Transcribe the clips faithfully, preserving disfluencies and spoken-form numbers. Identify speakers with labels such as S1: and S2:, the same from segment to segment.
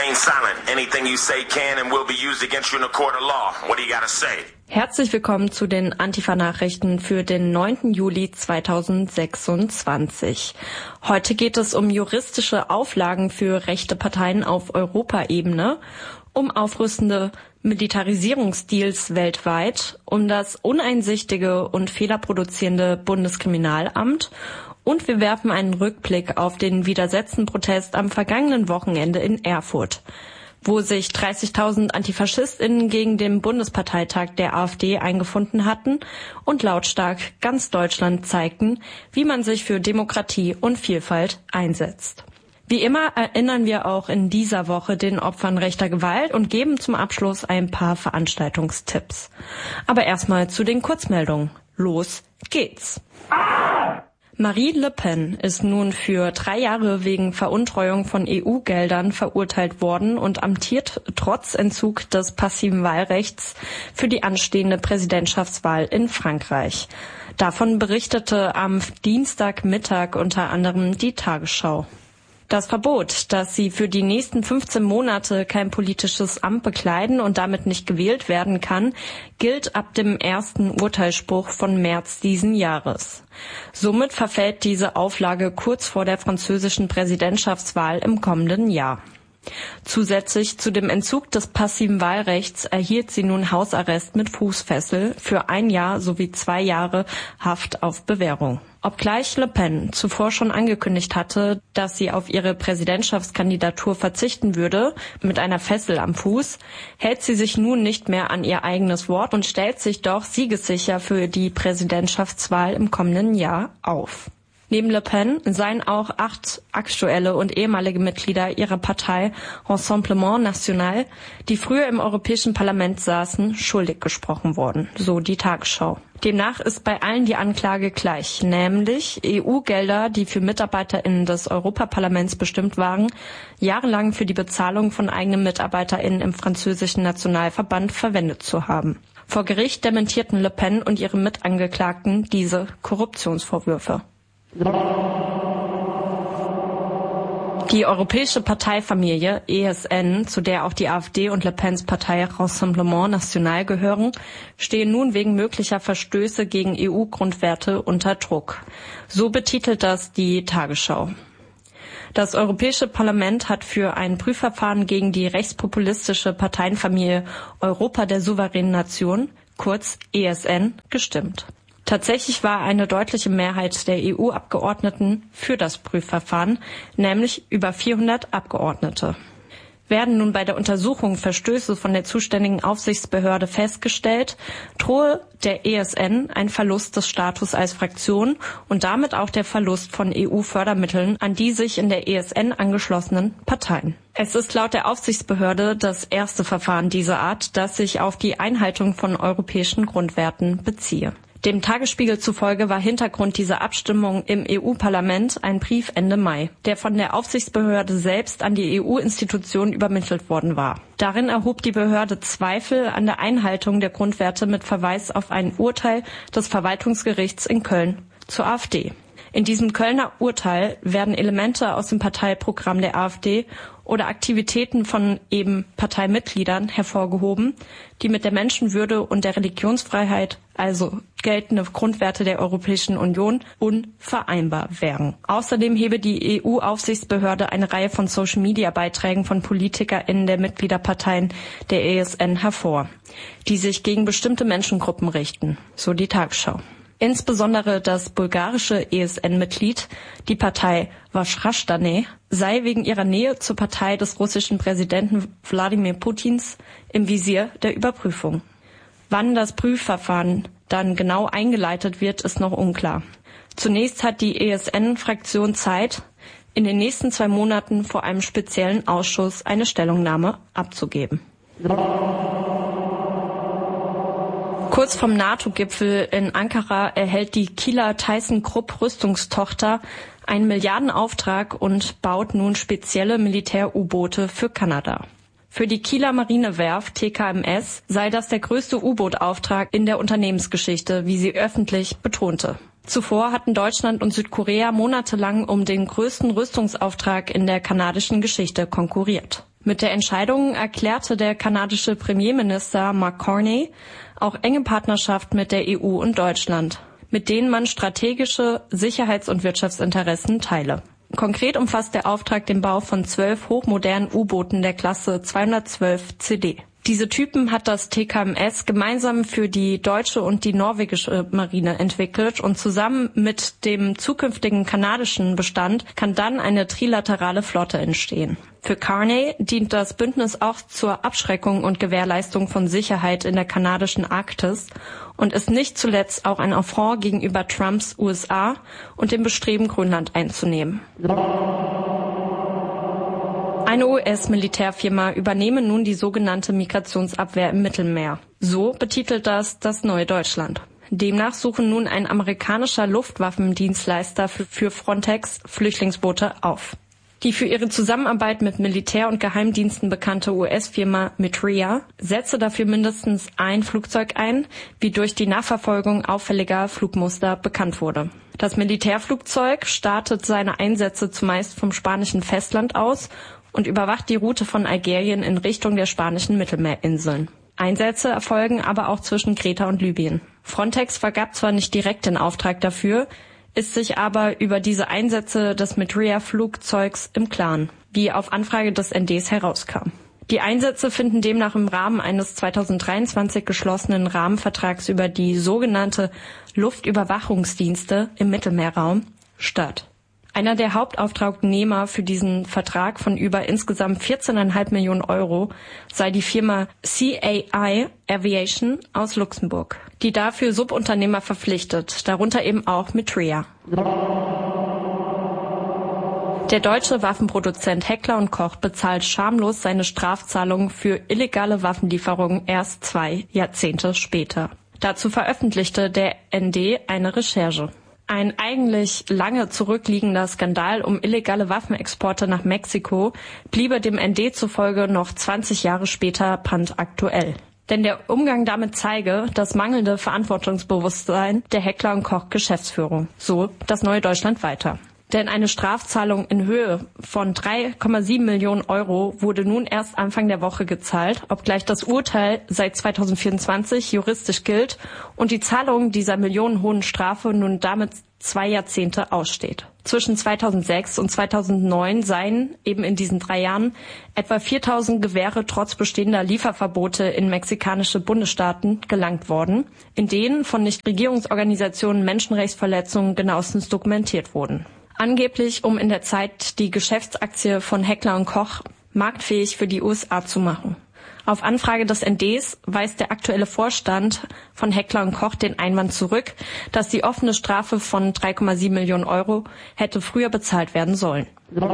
S1: Remain silent. Anything you say can and will be used against you in a court of law. What do you gotta say?
S2: Herzlich willkommen zu den Antifa-Nachrichten für den neunten Juli zweitausendsechsundzwanzig. Heute geht es um juristische Auflagen für rechte Parteien auf Europaebene, um aufrüstende Militarisierungsdeals weltweit, um das uneinsichtige und fehlerproduzierende Bundeskriminalamt und wir werfen einen Rückblick auf den Widersetzenprotest am vergangenen Wochenende in Erfurt, wo sich dreißigtausend AntifaschistInnen gegen den Bundesparteitag der AfD eingefunden hatten und lautstark ganz Deutschland zeigten, wie man sich für Demokratie und Vielfalt einsetzt. Wie immer erinnern wir auch in dieser Woche den Opfern rechter Gewalt und geben zum Abschluss ein paar Veranstaltungstipps. Aber erstmal zu den Kurzmeldungen. Los geht's! Marine Le Pen ist nun für drei Jahre wegen Veruntreuung von E U-Geldern verurteilt worden und amtiert trotz Entzug des passiven Wahlrechts für die anstehende Präsidentschaftswahl in Frankreich. Davon berichtete am Dienstagmittag unter anderem die Tagesschau. Das Verbot, dass sie für die nächsten fünfzehn Monate kein politisches Amt bekleiden und damit nicht gewählt werden kann, gilt ab dem ersten Urteilsspruch von März diesen Jahres. Somit verfällt diese Auflage kurz vor der französischen Präsidentschaftswahl im kommenden Jahr. Zusätzlich zu dem Entzug des passiven Wahlrechts erhielt sie nun Hausarrest mit Fußfessel für ein Jahr sowie zwei Jahre Haft auf Bewährung. Obgleich Le Pen zuvor schon angekündigt hatte, dass sie auf ihre Präsidentschaftskandidatur verzichten würde, mit einer Fessel am Fuß, hält sie sich nun nicht mehr an ihr eigenes Wort und stellt sich doch siegessicher für die Präsidentschaftswahl im kommenden Jahr auf. Neben Le Pen seien auch acht aktuelle und ehemalige Mitglieder ihrer Partei Rassemblement National, die früher im Europäischen Parlament saßen, schuldig gesprochen worden, so die Tagesschau. Demnach ist bei allen die Anklage gleich, nämlich E U-Gelder, die für MitarbeiterInnen des Europaparlaments bestimmt waren, jahrelang für die Bezahlung von eigenen MitarbeiterInnen im französischen Nationalverband verwendet zu haben. Vor Gericht dementierten Le Pen und ihre Mitangeklagten diese Korruptionsvorwürfe. Die europäische Parteifamilie E S N, zu der auch die AfD und Le Pens Partei Rassemblement National gehören, stehen nun wegen möglicher Verstöße gegen E U-Grundwerte unter Druck. So betitelt das die Tagesschau. Das Europäische Parlament hat für ein Prüfverfahren gegen die rechtspopulistische Parteienfamilie Europa der souveränen Nation, kurz E S N, gestimmt. Tatsächlich war eine deutliche Mehrheit der E U-Abgeordneten für das Prüfverfahren, nämlich über vierhundert Abgeordnete. Werden nun bei der Untersuchung Verstöße von der zuständigen Aufsichtsbehörde festgestellt, drohe der E S N ein Verlust des Status als Fraktion und damit auch der Verlust von E U-Fördermitteln an die sich in der E S N angeschlossenen Parteien. Es ist laut der Aufsichtsbehörde das erste Verfahren dieser Art, das sich auf die Einhaltung von europäischen Grundwerten beziehe. Dem Tagesspiegel zufolge war Hintergrund dieser Abstimmung im E U-Parlament ein Brief Ende Mai, der von der Aufsichtsbehörde selbst an die E U-Institutionen übermittelt worden war. Darin erhob die Behörde Zweifel an der Einhaltung der Grundwerte mit Verweis auf ein Urteil des Verwaltungsgerichts in Köln zur AfD. In diesem Kölner Urteil werden Elemente aus dem Parteiprogramm der AfD oder Aktivitäten von eben Parteimitgliedern hervorgehoben, die mit der Menschenwürde und der Religionsfreiheit, also geltende Grundwerte der Europäischen Union, unvereinbar wären. Außerdem hebe die E U-Aufsichtsbehörde eine Reihe von Social-Media-Beiträgen von PolitikerInnen der Mitgliederparteien der E S N hervor, die sich gegen bestimmte Menschengruppen richten, so die Tagesschau. Insbesondere das bulgarische E S N-Mitglied, die Partei Vašraštani, sei wegen ihrer Nähe zur Partei des russischen Präsidenten Wladimir Putins im Visier der Überprüfung. Wann das Prüfverfahren dann genau eingeleitet wird, ist noch unklar. Zunächst hat die E S N-Fraktion Zeit, in den nächsten zwei Monaten vor einem speziellen Ausschuss eine Stellungnahme abzugeben. Kurz vom NATO-Gipfel in Ankara erhält die Kieler ThyssenKrupp Rüstungstochter einen Milliardenauftrag und baut nun spezielle Militär-U-Boote für Kanada. Für die Kieler Marinewerft T K M S sei das der größte U-Boot-Auftrag in der Unternehmensgeschichte, wie sie öffentlich betonte. Zuvor hatten Deutschland und Südkorea monatelang um den größten Rüstungsauftrag in der kanadischen Geschichte konkurriert. Mit der Entscheidung erklärte der kanadische Premierminister Mark Carney auch enge Partnerschaft mit der E U und Deutschland, mit denen man strategische Sicherheits- und Wirtschaftsinteressen teile. Konkret umfasst der Auftrag den Bau von zwölf hochmodernen U-Booten der Klasse zweihundertzwölf C D. Diese Typen hat das T K M S gemeinsam für die deutsche und die norwegische Marine entwickelt und zusammen mit dem zukünftigen kanadischen Bestand kann dann eine trilaterale Flotte entstehen. Für Carney dient das Bündnis auch zur Abschreckung und Gewährleistung von Sicherheit in der kanadischen Arktis und ist nicht zuletzt auch ein Affront gegenüber Trumps U S A und dem Bestreben, Grönland einzunehmen. Eine U S-Militärfirma übernehme nun die sogenannte Migrationsabwehr im Mittelmeer. So betitelt das das Neue Deutschland. Demnach suchen nun ein amerikanischer Luftwaffendienstleister für Frontex Flüchtlingsboote auf. Die für ihre Zusammenarbeit mit Militär- und Geheimdiensten bekannte U S-Firma Metria setze dafür mindestens ein Flugzeug ein, wie durch die Nachverfolgung auffälliger Flugmuster bekannt wurde. Das Militärflugzeug startet seine Einsätze zumeist vom spanischen Festland aus und überwacht die Route von Algerien in Richtung der spanischen Mittelmeerinseln. Einsätze erfolgen aber auch zwischen Kreta und Libyen. Frontex vergab zwar nicht direkt den Auftrag dafür, ist sich aber über diese Einsätze des Metria-Flugzeugs im Klaren, wie auf Anfrage des N Ds herauskam. Die Einsätze finden demnach im Rahmen eines zweitausenddreiundzwanzig geschlossenen Rahmenvertrags über die sogenannte Luftüberwachungsdienste im Mittelmeerraum statt. Einer der Hauptauftragnehmer für diesen Vertrag von über insgesamt vierzehn Komma fünf Millionen Euro sei die Firma C A I Aviation aus Luxemburg, die dafür Subunternehmer verpflichtet, darunter eben auch Metria. Der deutsche Waffenproduzent Heckler und Koch bezahlt schamlos seine Strafzahlungen für illegale Waffenlieferungen erst zwei Jahrzehnte später. Dazu veröffentlichte der N D eine Recherche. Ein eigentlich lange zurückliegender Skandal um illegale Waffenexporte nach Mexiko bliebe dem N D zufolge noch zwanzig Jahre später brandaktuell. Denn der Umgang damit zeige das mangelnde Verantwortungsbewusstsein der Heckler und Koch Geschäftsführung. So das Neue Deutschland weiter. Denn eine Strafzahlung in Höhe von drei Komma sieben Millionen Euro wurde nun erst Anfang der Woche gezahlt, obgleich das Urteil seit zweitausendvierundzwanzig juristisch gilt und die Zahlung dieser millionenhohen Strafe nun damit zwei Jahrzehnte aussteht. Zwischen zweitausendsechs und zweitausendneun seien eben in diesen drei Jahren etwa viertausend Gewehre trotz bestehender Lieferverbote in mexikanische Bundesstaaten gelangt worden, in denen von Nichtregierungsorganisationen Menschenrechtsverletzungen genauestens dokumentiert wurden. Angeblich, um in der Zeit die Geschäftsaktie von Heckler und Koch marktfähig für die U S A zu machen. Auf Anfrage des N Ds weist der aktuelle Vorstand von Heckler und Koch den Einwand zurück, dass die offene Strafe von drei Komma sieben Millionen Euro hätte früher bezahlt werden sollen.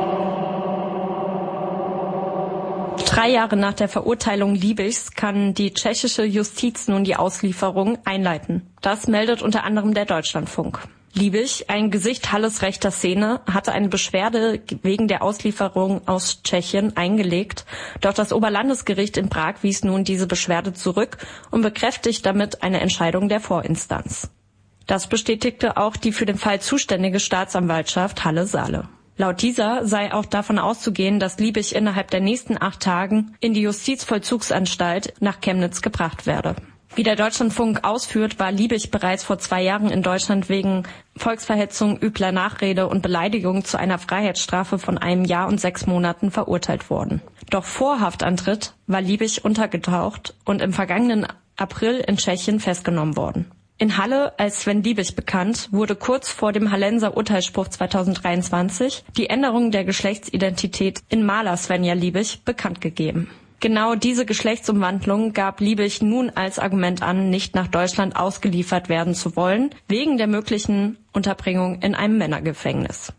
S2: Drei Jahre nach der Verurteilung Liebichs kann die tschechische Justiz nun die Auslieferung einleiten. Das meldet unter anderem der Deutschlandfunk. Liebich, ein Gesicht Halles rechter Szene, hatte eine Beschwerde wegen der Auslieferung aus Tschechien eingelegt. Doch das Oberlandesgericht in Prag wies nun diese Beschwerde zurück und bekräftigt damit eine Entscheidung der Vorinstanz. Das bestätigte auch die für den Fall zuständige Staatsanwaltschaft Halle-Saale. Laut dieser sei auch davon auszugehen, dass Liebich innerhalb der nächsten acht Tagen in die Justizvollzugsanstalt nach Chemnitz gebracht werde. Wie der Deutschlandfunk ausführt, war Liebich bereits vor zwei Jahren in Deutschland wegen Volksverhetzung, übler Nachrede und Beleidigung zu einer Freiheitsstrafe von einem Jahr und sechs Monaten verurteilt worden. Doch vor Haftantritt war Liebich untergetaucht und im vergangenen April in Tschechien festgenommen worden. In Halle, als Sven Liebich bekannt, wurde kurz vor dem Hallenser Urteilsspruch zweitausenddreiundzwanzig die Änderung der Geschlechtsidentität in Maler Svenja Liebich bekannt gegeben. Genau diese Geschlechtsumwandlung gab Liebich nun als Argument an, nicht nach Deutschland ausgeliefert werden zu wollen, wegen der möglichen Unterbringung in einem Männergefängnis.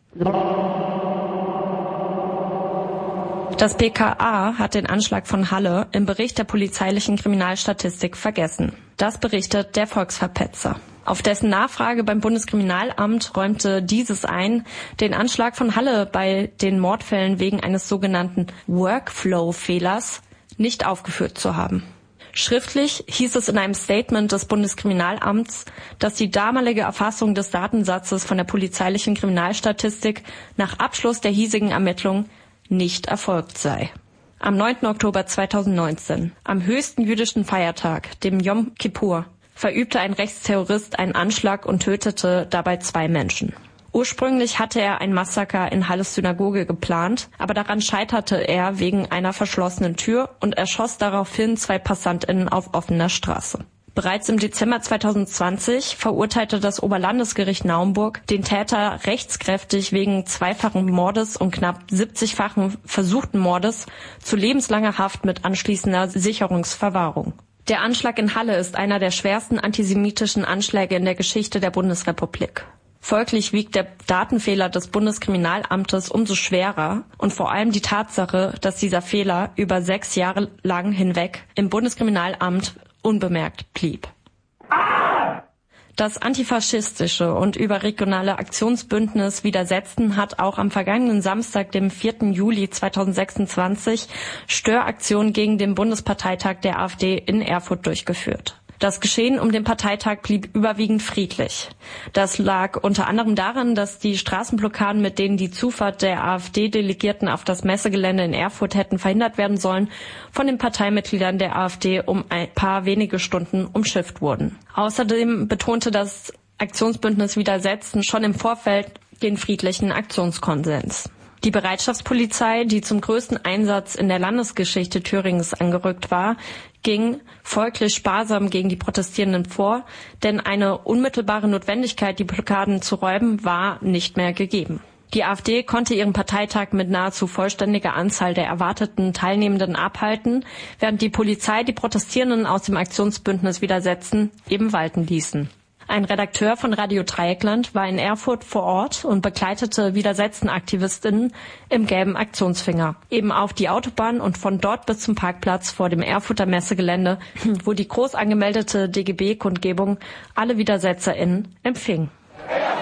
S2: Das B K A hat den Anschlag von Halle im Bericht der polizeilichen Kriminalstatistik vergessen. Das berichtet der Volksverpetzer. Auf dessen Nachfrage beim Bundeskriminalamt räumte dieses ein, den Anschlag von Halle bei den Mordfällen wegen eines sogenannten Workflow-Fehlers nicht aufgeführt zu haben. Schriftlich hieß es in einem Statement des Bundeskriminalamts, dass die damalige Erfassung des Datensatzes von der polizeilichen Kriminalstatistik nach Abschluss der hiesigen Ermittlungen nicht erfolgt sei. Am neunten Oktober zweitausendneunzehn, am höchsten jüdischen Feiertag, dem Yom Kippur, verübte ein Rechtsterrorist einen Anschlag und tötete dabei zwei Menschen. Ursprünglich hatte er ein Massaker in Halles Synagoge geplant, aber daran scheiterte er wegen einer verschlossenen Tür und erschoss daraufhin zwei PassantInnen auf offener Straße. Bereits im Dezember zweitausendzwanzig verurteilte das Oberlandesgericht Naumburg den Täter rechtskräftig wegen zweifachen Mordes und knapp siebzigfachen versuchten Mordes zu lebenslanger Haft mit anschließender Sicherungsverwahrung. Der Anschlag in Halle ist einer der schwersten antisemitischen Anschläge in der Geschichte der Bundesrepublik. Folglich wiegt der Datenfehler des Bundeskriminalamtes umso schwerer und vor allem die Tatsache, dass dieser Fehler über sechs Jahre lang hinweg im Bundeskriminalamt unbemerkt blieb. Das antifaschistische und überregionale Aktionsbündnis Widersetzen hat auch am vergangenen Samstag, dem vierten Juli zweitausendsechsundzwanzig, Störaktionen gegen den Bundesparteitag der AfD in Erfurt durchgeführt. Das Geschehen um den Parteitag blieb überwiegend friedlich. Das lag unter anderem daran, dass die Straßenblockaden, mit denen die Zufahrt der AfD-Delegierten auf das Messegelände in Erfurt hätten verhindert werden sollen, von den Parteimitgliedern der AfD um ein paar wenige Stunden umschifft wurden. Außerdem betonte das Aktionsbündnis Widersetzen schon im Vorfeld den friedlichen Aktionskonsens. Die Bereitschaftspolizei, die zum größten Einsatz in der Landesgeschichte Thüringens angerückt war, ging folglich sparsam gegen die Protestierenden vor, denn eine unmittelbare Notwendigkeit, die Blockaden zu räumen, war nicht mehr gegeben. Die AfD konnte ihren Parteitag mit nahezu vollständiger Anzahl der erwarteten Teilnehmenden abhalten, während die Polizei die Protestierenden aus dem Aktionsbündnis Widersetzen eben walten ließen. Ein Redakteur von Radio Dreieckland war in Erfurt vor Ort und begleitete Widersetzen-AktivistInnen im gelben Aktionsfinger eben auf die Autobahn und von dort bis zum Parkplatz vor dem Erfurter Messegelände, wo die groß angemeldete D G B-Kundgebung alle WidersetzerInnen empfing.